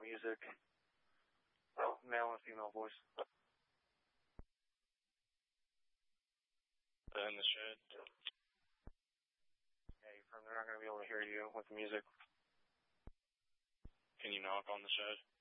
music. Male and female voice. In the shed. Yeah, they're not going to be able to hear you with the music. Can you knock on the shed?